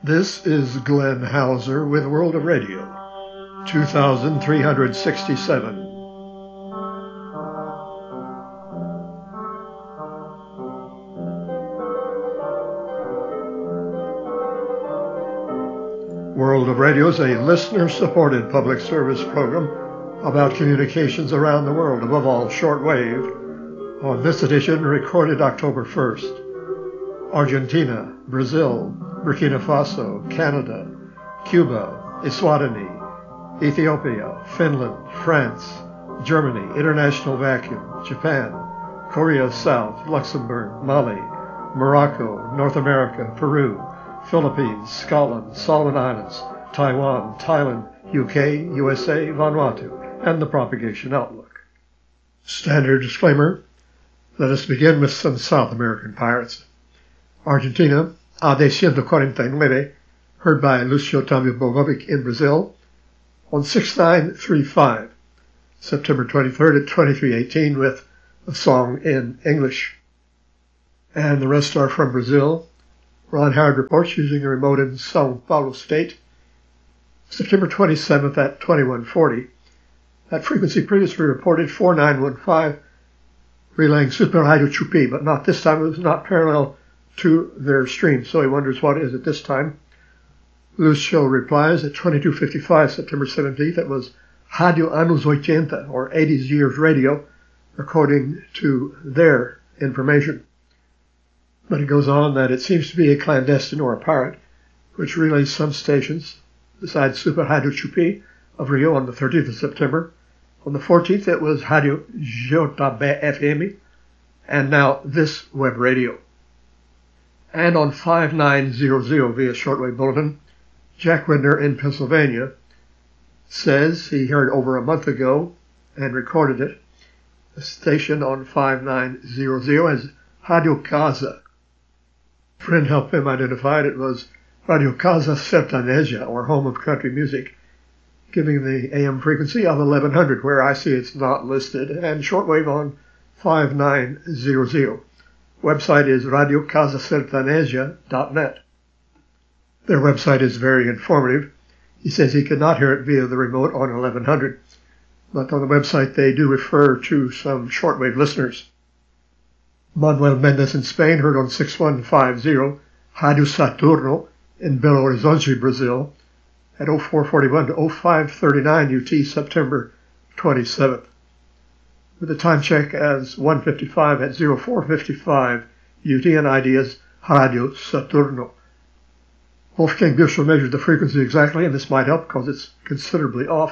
This is Glenn Hauser with World of Radio, 2367. World of Radio is a listener-supported public service program about communications around the world, above all shortwave. On this edition, recorded October 1st. Argentina, Brazil, Burkina Faso, Canada, Cuba, Eswatini, Ethiopia, Finland, France, Germany, International Vacuum, Japan, Korea South, Luxembourg, Mali, Morocco, North America, Peru, Philippines, Scotland, Solomon Islands, Taiwan, Thailand, UK, USA, Vanuatu, and the propagation outlook. Standard disclaimer. Let us begin with some South American pirates. Argentina, AD 149, heard by Lucio Tamio Bogovic in Brazil, on 6935, September 23rd at 2318, with a song in English. And the rest are from Brazil. Ron Howard reports using a remote in São Paulo State, September 27th at 2140. At frequency previously reported 4915, relaying Super Radio Chupi, but not this time. It was not parallel to their stream, so he wonders what it is at this time. Lucio replies at 2255, September 17th, it was Radio Anos 80, or 80s Years Radio, according to their information. But it goes on that it seems to be a clandestine or a pirate, which relays some stations, besides Super Radio Chupi of Rio on the 30th of September. On the 14th, it was Radio JBFM, and now this web radio. And on 5900 via shortwave bulletin, Jack Widner in Pennsylvania says he heard over a month ago and recorded it. The station on 5900 as Radio Casa. A friend helped him identify it. It was Radio Casa Sertaneja, or Home of Country Music, giving the AM frequency of 1100, where I see it's not listed, and shortwave on 5900. Website is radiocasasertaneja.net. Their website is very informative. He says he could not hear it via the remote on 1100, but on the website they do refer to some shortwave listeners. Manuel Mendes in Spain heard on 6150, Radio Saturno in Belo Horizonte, Brazil, at 0441 to 0539 UT, September 27th. With the time check as 1:55 at 04:55 UT, and ID is Radio Saturno. Wolfgang Büchel measured the frequency exactly, and this might help because it's considerably off,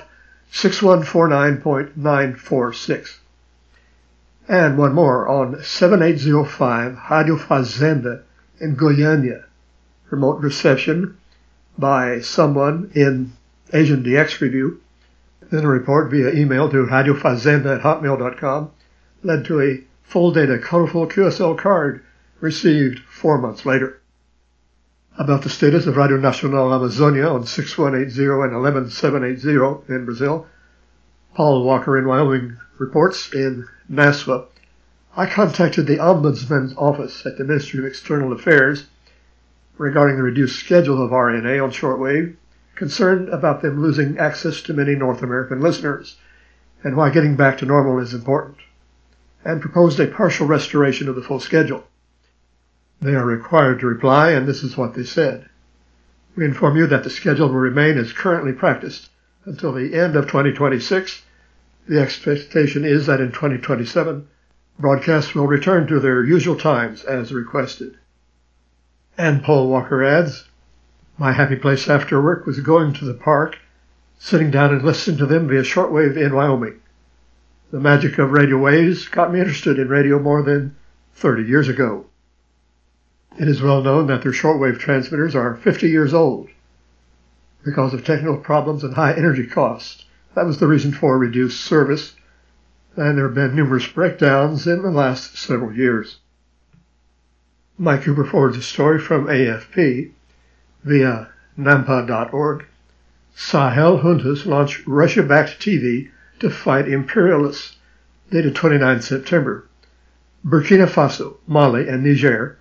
6149.946. And one more on 7805 Radio Fazenda in Goiânia. Remote reception by someone in Asian DX Review. Then a report via email to radiofazenda@hotmail.com led to a full data colorful QSL card received 4 months later. About the status of Radio Nacional Amazonia on 6180 and 11780 in Brazil, Paul Walker in Wyoming reports in NASWA, I contacted the Ombudsman's office at the Ministry of External Affairs regarding the reduced schedule of RNA on shortwave, concerned about them losing access to many North American listeners, and why getting back to normal is important, and proposed a partial restoration of the full schedule. They are required to reply, and this is what they said. We inform you that the schedule will remain as currently practiced until the end of 2026. The expectation is that in 2027, broadcasts will return to their usual times as requested. And Paul Walker adds, my happy place after work was going to the park, sitting down and listening to them via shortwave in Wyoming. The magic of radio waves got me interested in radio more than 30 years ago. It is well known that their shortwave transmitters are 50 years old. Because of technical problems and high energy costs, that was the reason for reduced service, and there have been numerous breakdowns in the last several years. Mike Cooper forwards a story from AFP via nampa.org. Sahel juntas launch Russia-backed TV to fight imperialists, dated 29 September. Burkina Faso, Mali, and Niger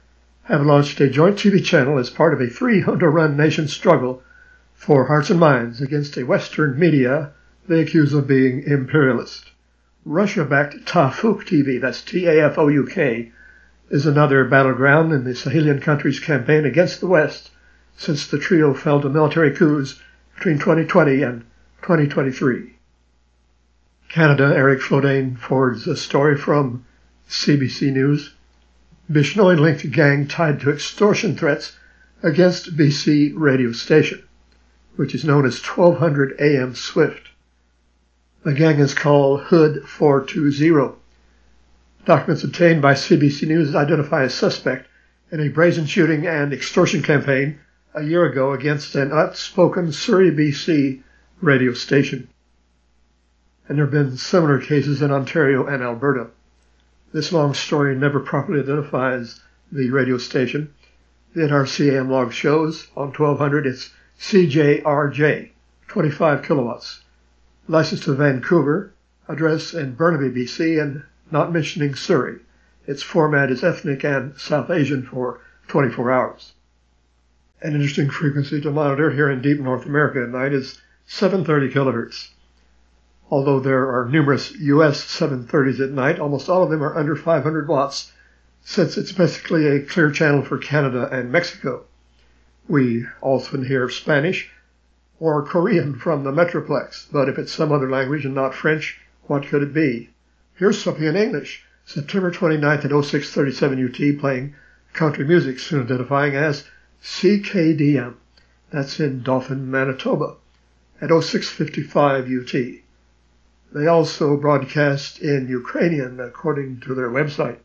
have launched a joint TV channel as part of a 300-run nation struggle for hearts and minds against a Western media they accuse of being imperialist. Russia-backed Tafouk TV, that's Tafouk, is another battleground in the Sahelian country's campaign against the West since the trio fell to military coups between 2020 and 2023. Canada, Eric Flodane forwards a story from CBC News. Bishnoi-linked gang tied to extortion threats against BC radio station, which is known as 1200 AM Swift. The gang is called Hood 420. Documents obtained by CBC News identify a suspect in a brazen shooting and extortion campaign a year ago against an outspoken Surrey, BC radio station. And there have been similar cases in Ontario and Alberta. This long story never properly identifies the radio station. The NRCAM log shows on 1200 it's CJRJ, 25 kilowatts. Licensed to Vancouver, address in Burnaby, BC, and not mentioning Surrey. Its format is ethnic and South Asian for 24 hours. An interesting frequency to monitor here in deep North America at night is 730 kilohertz. Although there are numerous US 730s at night, almost all of them are under 500 watts, since it's basically a clear channel for Canada and Mexico. We often hear Spanish or Korean from the Metroplex, but if it's some other language and not French, what could it be? Here's something in English. September 29th at 0637 UT, playing country music, soon identifying as CKDM. That's in Dauphin, Manitoba, at 0655 UT. They also broadcast in Ukrainian, according to their website.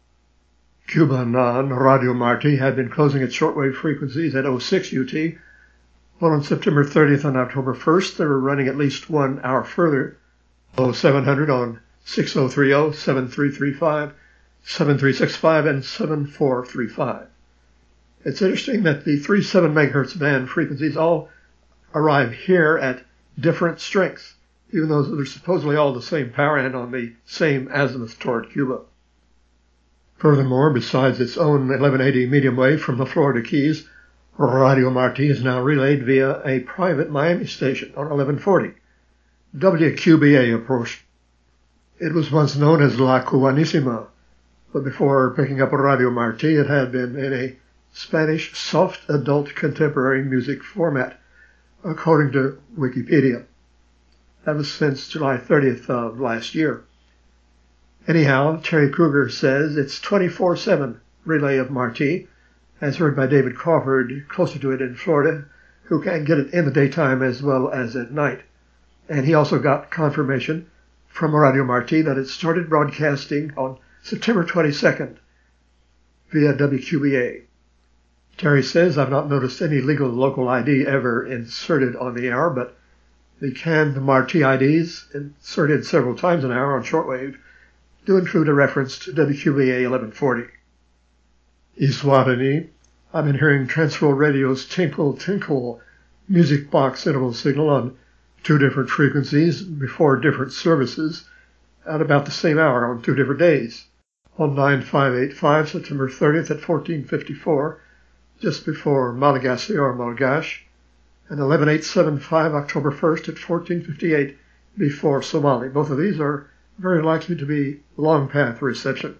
Cuba Non Radio Marti had been closing its shortwave frequencies at 06 UT, but on September 30th and October 1st, they were running at least 1 hour further, 0700 on 6030, 7335, 7365, and 7435. It's interesting that the 37 megahertz band frequencies all arrive here at different strengths, even though they're supposedly all the same power and on the same azimuth toward Cuba. Furthermore, besides its own 1180 medium wave from the Florida Keys, Radio Marti is now relayed via a private Miami station on 1140, WQBA approach. It was once known as La Cubanísima, but before picking up Radio Marti, it had been in a Spanish soft adult contemporary music format, according to Wikipedia. That was since July 30th of last year. Anyhow, Terry Kruger says it's 24/7 relay of Marti, as heard by David Crawford, closer to it in Florida, who can get it in the daytime as well as at night. And he also got confirmation from Radio Marti that it started broadcasting on September 22nd via WQBA. Terry says, I've not noticed any legal local ID ever inserted on the hour, but the canned Marti IDs, inserted several times an hour on shortwave, do include a reference to WQBA 1140. Iswatani, I've been hearing Transworld Radio's Tinkle Tinkle music box interval signal on 2 different frequencies before different services at about the same hour on 2 different days. On 9585, September 30th at 1454, just before Malagasy or Malgache, and 11875, October 1st at 1458, before Somali. Both of these are very likely to be long path reception.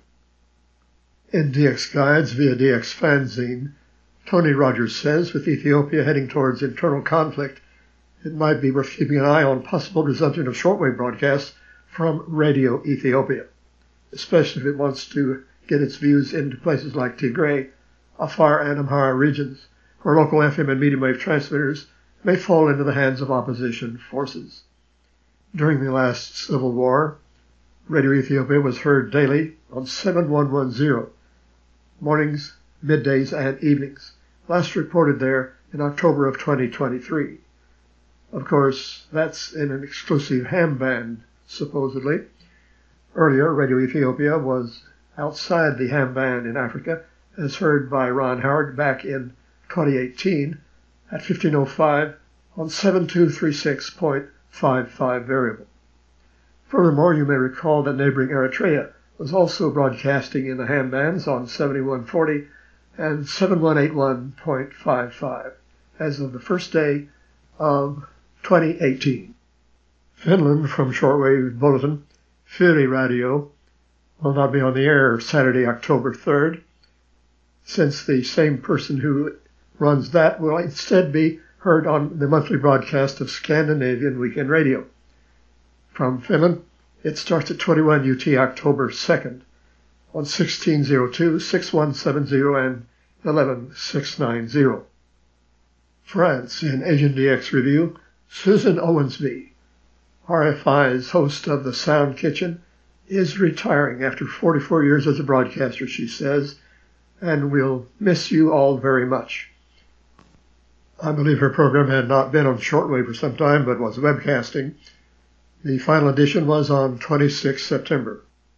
In DX Guides via DX Fanzine, Tony Rogers says, with Ethiopia heading towards internal conflict, it might be worth keeping an eye on possible resumption of shortwave broadcasts from Radio Ethiopia, especially if it wants to get its views into places like Tigray, Afar, and Amhara regions, where local FM and medium wave transmitters may fall into the hands of opposition forces. During the last civil war, Radio Ethiopia was heard daily on 7110, mornings, middays, and evenings, last reported there in October of 2023. Of course, that's in an exclusive ham band, supposedly. Earlier, Radio Ethiopia was outside the ham band in Africa, as heard by Ron Howard back in 2018 at 1505 on 7236.55 variable. Furthermore, you may recall that neighboring Eritrea was also broadcasting in the ham bands on 7140 and 7181.55 as of the first day of 2018. Finland from Shortwave Bulletin, Fyri Radio, will not be on the air Saturday, October 3rd, since the same person who runs that will instead be heard on the monthly broadcast of Scandinavian Weekend Radio. From Finland, it starts at 21 UT October 2nd on 1602, 6170, and 11690. France, in Asian DX Review, Susan Owensby, RFI's host of the Sound Kitchen, is retiring after 44 years as a broadcaster, she says, and we'll miss you all very much. I believe her program had not been on shortwave for some time, but was webcasting. The final edition was on 26 September.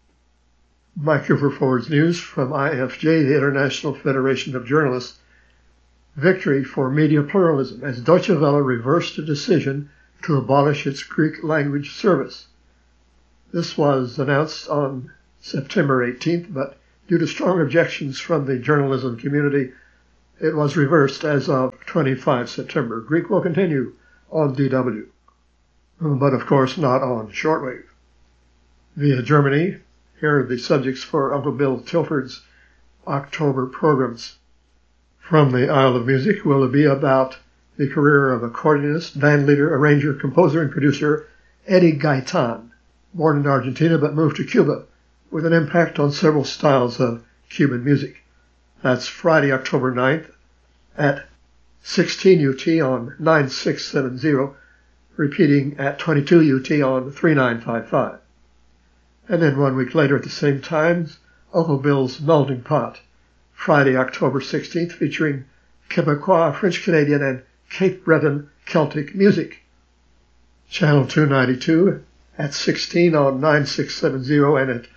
Mike Cooper forwards news from IFJ, the International Federation of Journalists. Victory for media pluralism as Deutsche Welle reversed a decision to abolish its Greek language service. This was announced on September 18th, but due to strong objections from the journalism community, it was reversed as of 25 September. Greek will continue on DW, but of course not on shortwave. Via Germany, here are the subjects for Uncle Bill Tilford's October programs. From the Isle of Music will be about the career of accordionist, bandleader, arranger, composer, and producer Eddie Gaitan, born in Argentina but moved to Cuba, with an impact on several styles of Cuban music. That's Friday, October 9th at 16 UT on 9670, repeating at 22 UT on 3955. And then 1 week later at the same time, Uncle Bill's Melting Pot, Friday, October 16th, featuring Quebecois, French-Canadian, and Cape Breton Celtic music. Channel 292 at 16 on 9670 and at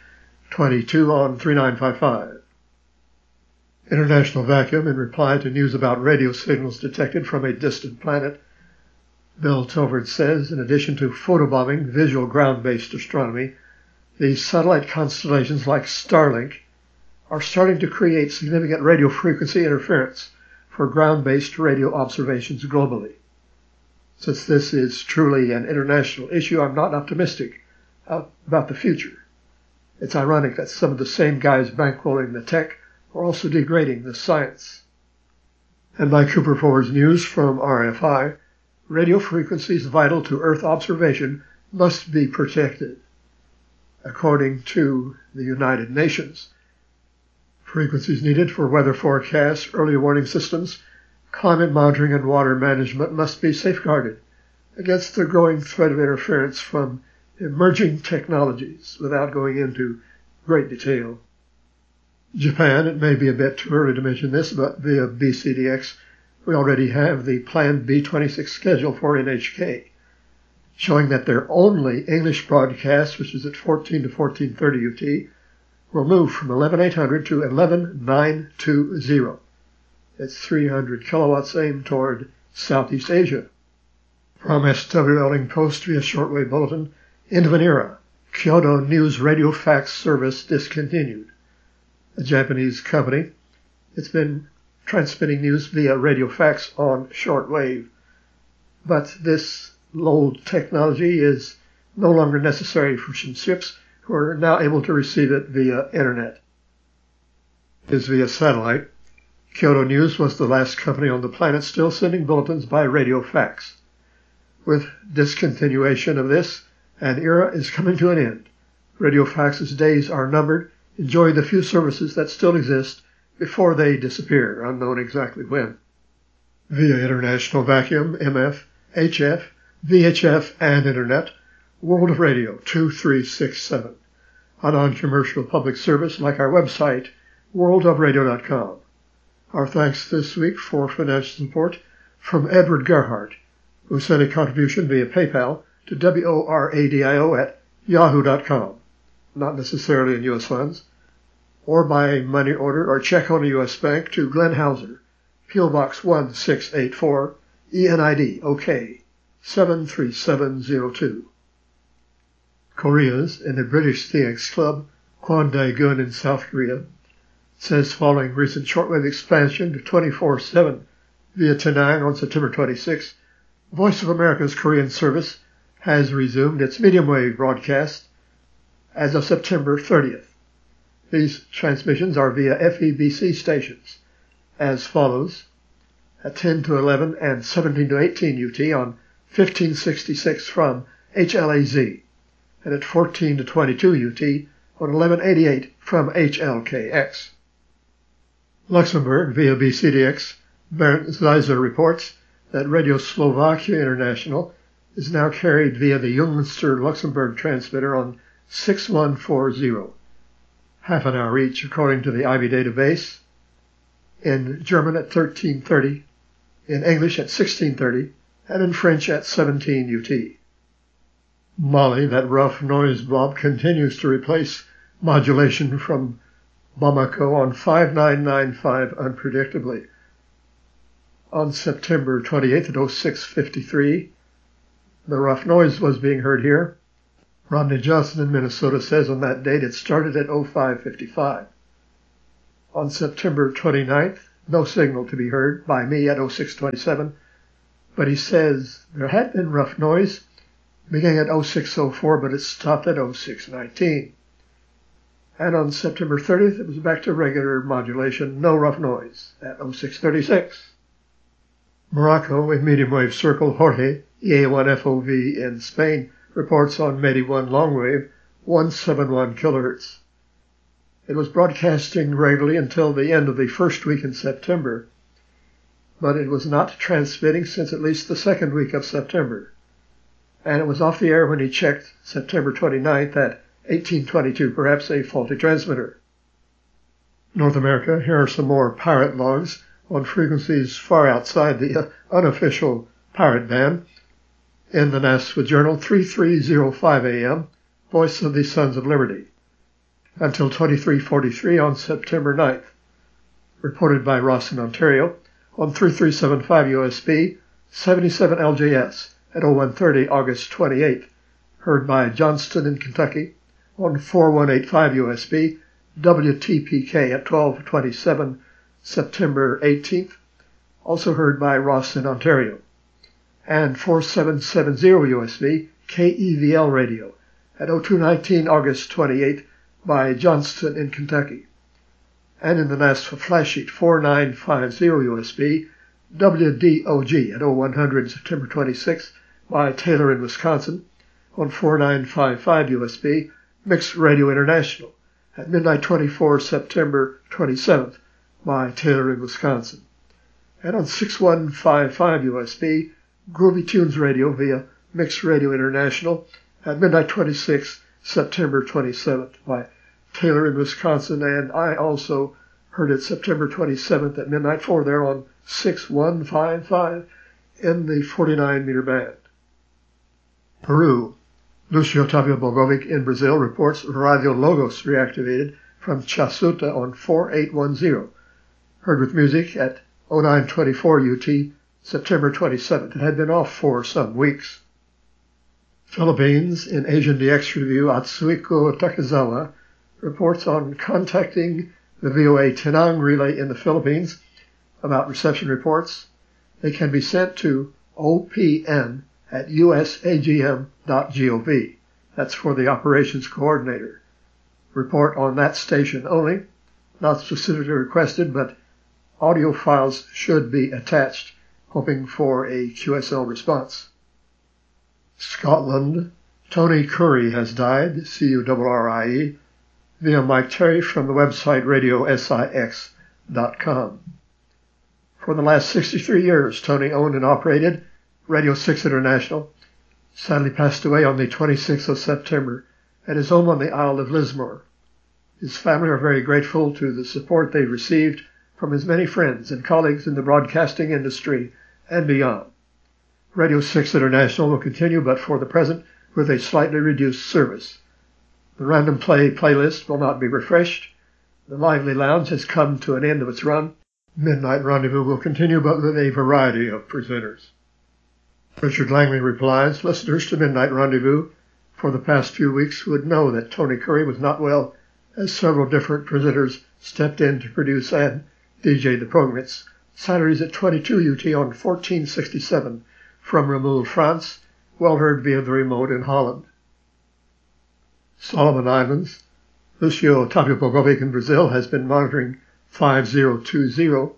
22 on 3955. International Vacuum, in reply to news about radio signals detected from a distant planet, Bill Tilford says, in addition to photobombing visual ground-based astronomy, these satellite constellations like Starlink are starting to create significant radio frequency interference for ground-based radio observations globally. Since this is truly an international issue, I'm not optimistic about the future. It's ironic that some of the same guys bankrolling the tech are also degrading the science. And by Cooper Forward's news from RFI, radio frequencies vital to Earth observation must be protected. According to the United Nations, frequencies needed for weather forecasts, early warning systems, climate monitoring, and water management must be safeguarded against the growing threat of interference from emerging technologies without going into great detail. Japan, it may be a bit too early to mention this, but via BCDX, we already have the planned B26 schedule for NHK, showing that their only English broadcast, which is at 14 to 1430 UT, will move from 11800 to 11920. It's 300 kilowatts aimed toward Southeast Asia. From SW Elling Post via shortwave bulletin, end of an era. Kyodo News Radio Fax service discontinued. A Japanese company, it's been transmitting news via radio fax on shortwave. But this old technology is no longer necessary for some ships who are now able to receive it via internet. It is via satellite. Kyodo News was the last company on the planet still sending bulletins by radio fax. With discontinuation of this, an era is coming to an end. Radio fax's days are numbered. Enjoy the few services that still exist before they disappear, unknown exactly when. Via International Vacuum, MF, HF, VHF, and Internet, World of Radio 2367, a non-commercial public service like our website, worldofradio.com. Our thanks this week for financial support from Edward Gerhardt, who sent a contribution via PayPal to WORADIO@yahoo.com, not necessarily in U.S. funds, or by money order or check on a U.S. bank to Glenn Hauser, P.O. Box 1684, ENID, OK, 73702. Korea's in the British Theax Club, Kwon Dae-gun in South Korea, It says following recent shortwave expansion to 24/7 via Penang on September 26, Voice of America's Korean service has resumed its medium wave broadcast as of September 30th. These transmissions are via FEBC stations as follows: at 10 to 11 and 17 to 18 UT on 1566 from HLAZ, and at 14 to 22 UT on 1188 from HLKX. Luxembourg via BCDX, Bernd Zeiser reports that Radio Slovakia International is now carried via the Jungmünster Luxembourg transmitter on 6140, half an hour each according to the IB database, in German at 1330, in English at 1630, and in French at 17 UT. Mali, that rough noise blob, continues to replace modulation from Bamako on 5995 unpredictably. On September 28th at 06:53, the rough noise was being heard here. Rodney Johnson in Minnesota says on that date it started at 05:55. On September 29th, no signal to be heard by me at 06:27, but he says there had been rough noise beginning at 06:04, but it stopped at 06:19. And on September 30th, it was back to regular modulation, no rough noise, at 06:36. Morocco, in medium wave circle, Jorge, EA1FOV in Spain, reports on MEDI-1 longwave, 171 kHz. It was broadcasting regularly until the end of the first week in September, but it was not transmitting since at least the second week of September. And it was off the air when he checked September 29th at 1822, perhaps a faulty transmitter. North America, here are some more pirate logs on frequencies far outside the unofficial pirate band. In the Nashua Journal, 3305 AM, Voice of the Sons of Liberty, until 2343 on September 9th. Reported by Ross in Ontario on 3375 USB, 77 LJS at 0130 August 28th. Heard by Johnston in Kentucky on 4185 USB, WTPK at 1227 September 18th. Also heard by Ross in Ontario. And 4770 USB, KEVL radio at 0219 August 28th by Johnston in Kentucky. And in the Nashua flash sheet, 4950 USB, WDOG at 0100 September 26th by Taylor in Wisconsin. On 4955 USB, Mixed Radio International at midnight 24 September 27th by Taylor in Wisconsin. And on 6155 USB, Groovy Tunes Radio via Mixed Radio International at midnight 26 September 27th by Taylor in Wisconsin, and I also heard it September 27th at midnight 4 there on 6155 in the 49-meter band. Peru. Lucio Otávio Bogovic in Brazil reports Radio Logos reactivated from Chasuta on 4810. Heard with music at 0924 UT September 27th. It had been off for some weeks. Philippines, in Asian DX Review, Atsuhiko Takezawa reports on contacting the VOA Tenang relay in the Philippines about reception reports. They can be sent to opn@usagm.gov. That's for the operations coordinator. Report on that station only, not specifically requested, but audio files should be attached, hoping for a QSL response. Scotland, Tony Curry has died, C-U-R-R-I-E, via Mike Terry from the website radiosix.com. For the last 63 years, Tony owned and operated Radio 6 International. Sadly passed away on the 26th of September at his home on the Isle of Lismore. His family are very grateful to the support they received from his many friends and colleagues in the broadcasting industry and beyond. Radio 6 International will continue, but for the present, with a slightly reduced service. The Random Play playlist will not be refreshed. The Lively Lounge has come to an end of its run. Midnight Rendezvous will continue, but with a variety of presenters. Richard Langley replies, listeners to Midnight Rendezvous for the past few weeks would know that Tony Curry was not well, as several different presenters stepped in to produce and DJ the program. It's Saturdays at 22 UT on 1467 from Remoule, France, well heard via the remote in Holland. Solomon Islands. Lucio Otávio Bogovic in Brazil has been monitoring 5020.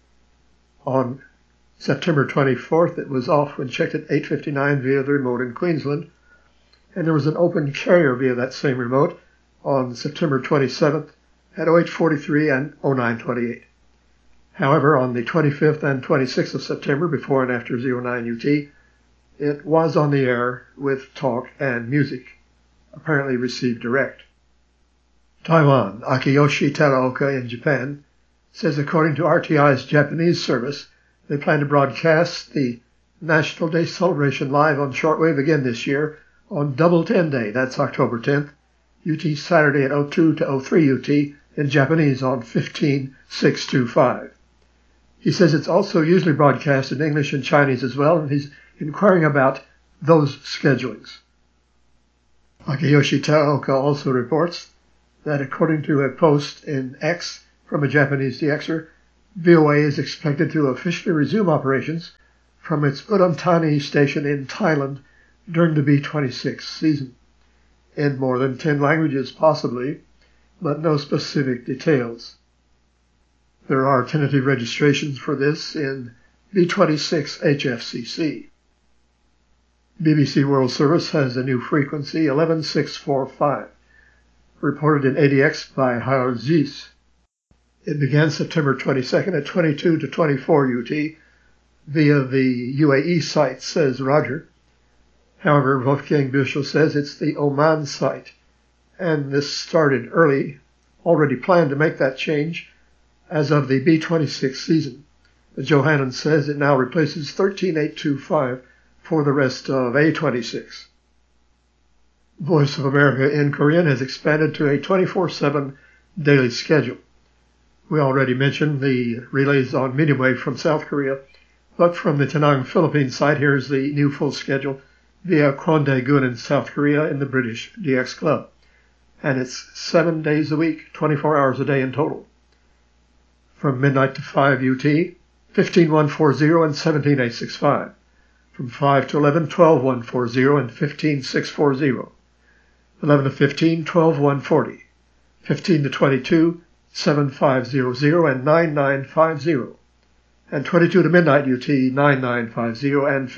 On September 24th, it was off when checked at 8:59 via the remote in Queensland, and there was an open carrier via that same remote on September 27th at 08:43 and 09:28. However, on the 25th and 26th of September, before and after 09 UT, it was on the air with talk and music, apparently received direct. Taiwan, Akiyoshi Teraoka in Japan, says according to RTI's Japanese service, they plan to broadcast the National Day celebration live on shortwave again this year on Double 10 Day, that's October 10th, UT Saturday at 02 to 03 UT in Japanese on 15625. He says it's also usually broadcast in English and Chinese as well, and he's inquiring about those schedulings. Akiyoshi Teraoka also reports that according to a post in X from a Japanese DXer, VOA is expected to officially resume operations from its Udon Thani station in Thailand during the B-26 season, in more than 10 languages possibly, but no specific details. There are tentative registrations for this in B-26 HFCC. BBC World Service has a new frequency, 11645, reported in ADX by Harold Zeiss. It began September 22nd at 22 to 24 UT via the UAE site, says Roger. However, Wolfgang Büchel says it's the Oman site, and this started early, already planned to make that change as of the B-26 season. But Johannan says it now replaces 13825 for the rest of A-26. Voice of America in Korean has expanded to a 24/7 daily schedule. We already mentioned the relays on medium wave from South Korea, but from the Tanang, Philippines site, here's the new full schedule via Kwon-dae-gun in South Korea in the British DX Club. And it's 7 days a week, 24 hours a day in total. From midnight to 5 UT, 15140 and 17865. From 5 to 11, 12140 and 15640. 11 to 15, 12140. 15 to 22, 7500 and 9950. And 22 to midnight UT, 9950 and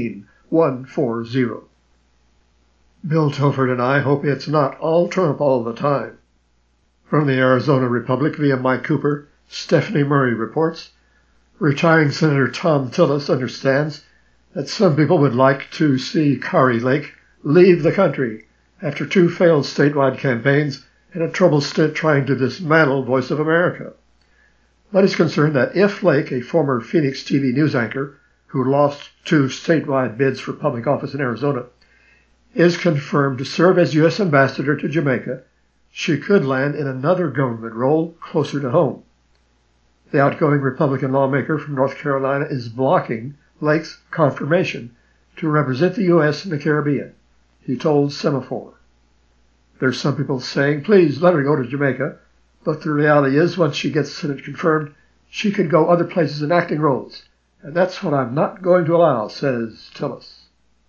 15140. Bill Toford and I hope it's not all Trump all the time. From the Arizona Republic via Mike Cooper, Stephanie Murray reports, retiring Senator Tom Tillis understands that some people would like to see Kari Lake leave the country after 2 failed statewide campaigns and a troubled stint trying to dismantle Voice of America. But he's concerned that if Lake, a former Phoenix TV news anchor who lost 2 statewide bids for public office in Arizona, is confirmed to serve as U.S. ambassador to Jamaica, she could land in another government role closer to home. The outgoing Republican lawmaker from North Carolina is blocking Lake's confirmation to represent the U.S. in the Caribbean, he told Semaphore. There's some people saying, please let her go to Jamaica, but the reality is once she gets Senate confirmed, she could go other places in acting roles, and that's what I'm not going to allow, says Tillis.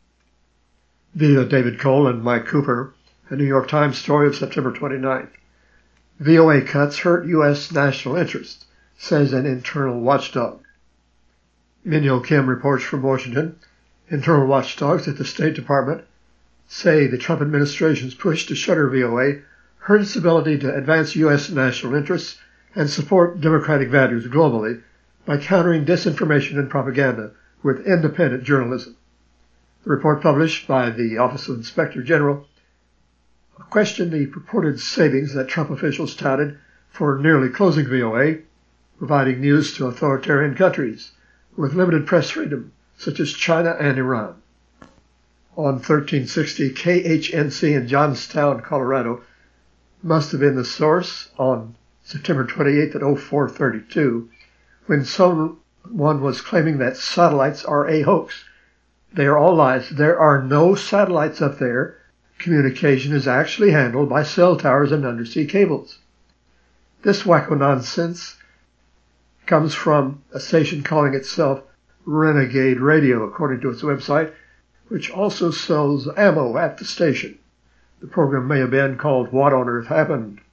Via David Cole and Mike Cooper, a New York Times story of September 29th. VOA cuts hurt U.S. national interest, says an internal watchdog. Minyo Kim reports from Washington. Internal watchdogs at the State Department say the Trump administration's push to shutter VOA hurt its ability to advance U.S. national interests and support democratic values globally by countering disinformation and propaganda with independent journalism. The report published by the Office of Inspector General questioned the purported savings that Trump officials touted for nearly closing VOA, providing news to authoritarian countries with limited press freedom, such as China and Iran. On 1360, KHNC in Johnstown, Colorado, must have been the source on September 28th at 0432, when someone was claiming that satellites are a hoax. They are all lies. There are no satellites up there. Communication is actually handled by cell towers and undersea cables. This wacko nonsense comes from a station calling itself Renegade Radio, according to its website, which also sells ammo at the station. The program may have been called What on Earth Happened?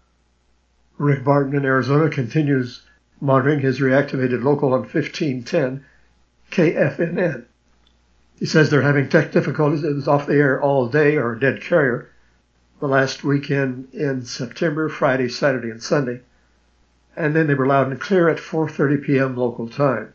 Rick Barton in Arizona continues monitoring his reactivated local on 1510 KFNN. He says they're having tech difficulties. It was off the air all day, or a dead carrier, the last weekend in September, Friday, Saturday, and Sunday. And then they were loud and clear at 4:30 p.m. local time.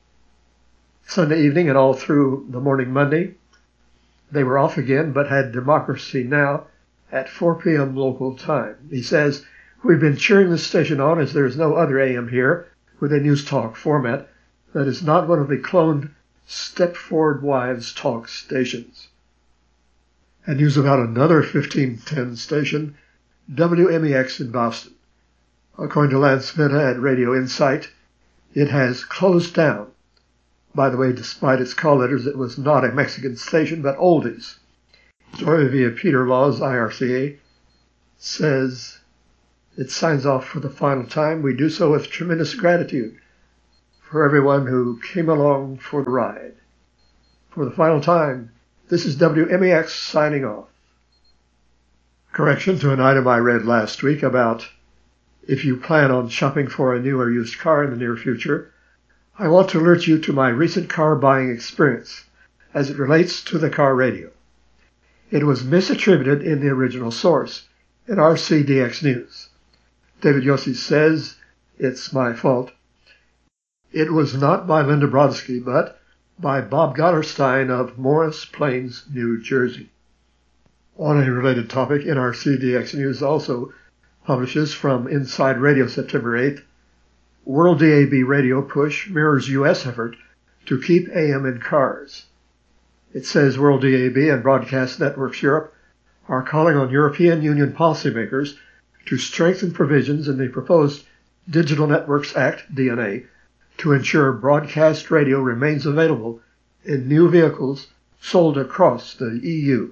Sunday evening and all through the morning Monday, they were off again, but had Democracy Now! At 4 p.m. local time. He says, we've been cheering this station on as there is no other AM here with a news talk format that is not one of the cloned Stepford Wives talk stations. And news about another 1510 station, WMEX in Boston. According to Lance Venta at Radio Insight, it has closed down. By the way, despite its call letters, it was not a Mexican station, but oldies. Story via Peter Laws, IRCA, says it signs off for the final time. We do so with tremendous gratitude for everyone who came along for the ride. For the final time, this is WMEX signing off. Correction to an item I read last week about if you plan on shopping for a new or used car in the near future, I want to alert you to my recent car buying experience as it relates to the car radio. It was misattributed in the original source, in RCDX News. David Yossi says, it's my fault. It was not by Linda Brodsky, but by Bob Gotterstein of Morris Plains, New Jersey. On a related topic, NRCDX News also publishes from Inside Radio September 8th, World DAB radio push mirrors U.S. effort to keep AM in cars. It says World DAB and Broadcast Networks Europe are calling on European Union policymakers to strengthen provisions in the proposed Digital Networks Act, DNA, to ensure broadcast radio remains available in new vehicles sold across the EU.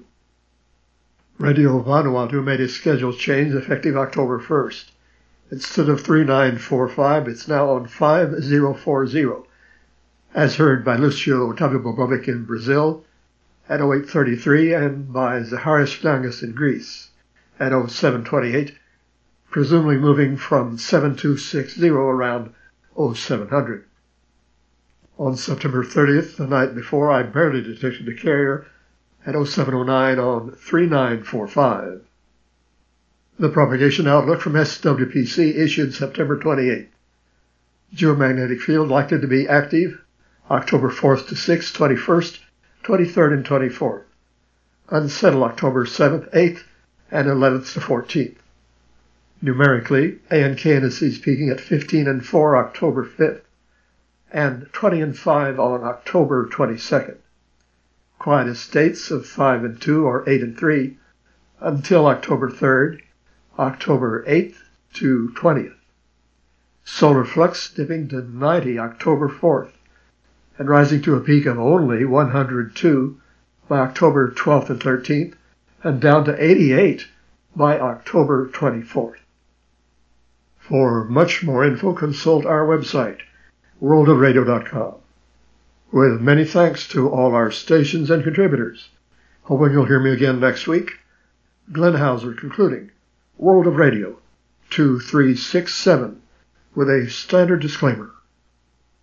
Radio Vanuatu made a schedule change effective October 1st. Instead of 3945, it's now on 5040, as heard by Lucio Otávio Bogovic in Brazil at 0833 and by Zaharis Flangas in Greece at 0728, presumably moving from 7260 around 0700. On September 30th, the night before, I barely detected a carrier at 0709 on 3945. The propagation outlook from SWPC issued September 28th. Geomagnetic field likely to be active October 4th to 6th, 21st, 23rd, and 24th. Unsettled October 7th, 8th, and 11th to 14th. Numerically, ANKNS is peaking at 15 and 4 October 5th, and 20 and 5 on October 22nd. Quietest dates of 5 and 2 or 8 and 3 until October 3rd, October 8th to 20th. Solar flux dipping to 90 October 4th and rising to a peak of only 102 by October 12th and 13th and down to 88 by October 24th. For much more info, consult our website, worldofradio.com. With many thanks to all our stations and contributors. Hoping you'll hear me again next week. Glenn Hauser concluding World of Radio 2367 with a standard disclaimer.